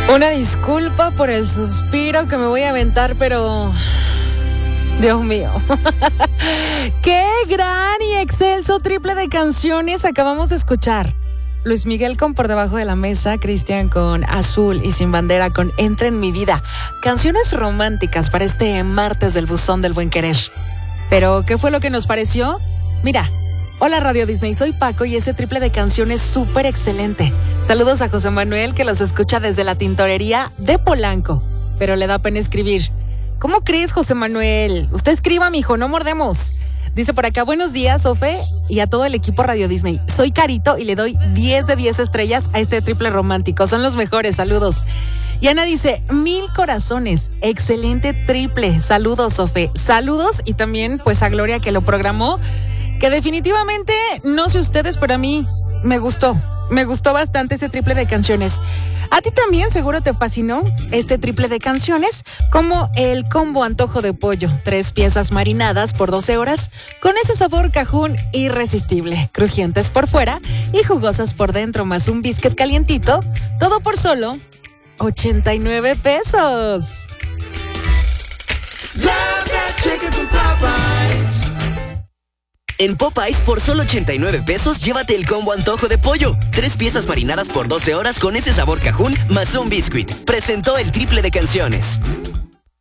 Una disculpa por el suspiro que me voy a aventar, pero... Dios mío. ¡Qué gran y excelso triple de canciones acabamos de escuchar! Luis Miguel con Por Debajo de la Mesa, Cristian con Azul y Sin Bandera con Entra en mi vida. Canciones románticas para este martes del Buzón del Buen Querer. Pero, ¿qué fue lo que nos pareció? Mira, hola Radio Disney, soy Paco y ese triple de canciones súper excelente. Saludos a José Manuel que los escucha desde la tintorería de Polanco, pero le da pena escribir. ¿Cómo crees, José Manuel? Usted escriba, mijo, no mordemos. Dice por acá, buenos días, Ofe, y a todo el equipo Radio Disney. Soy Carito y le doy 10 de 10 estrellas a este triple romántico. Son los mejores, saludos. Y Ana dice, 1000 corazones, excelente triple. Saludos, Ofe. Saludos y también pues a Gloria que lo programó, que definitivamente, no sé ustedes, pero a mí me gustó. Me gustó bastante ese triple de canciones. A ti también seguro te fascinó este triple de canciones, como el combo antojo de pollo, 3 piezas marinadas por 12 horas, con ese sabor cajún irresistible, crujientes por fuera y jugosas por dentro, más un biscuit calientito, todo por solo 89 pesos. En Popeyes, por solo 89 pesos, llévate el combo antojo de pollo. 3 piezas marinadas por 12 horas con ese sabor cajún, más un biscuit. Presentó el triple de canciones.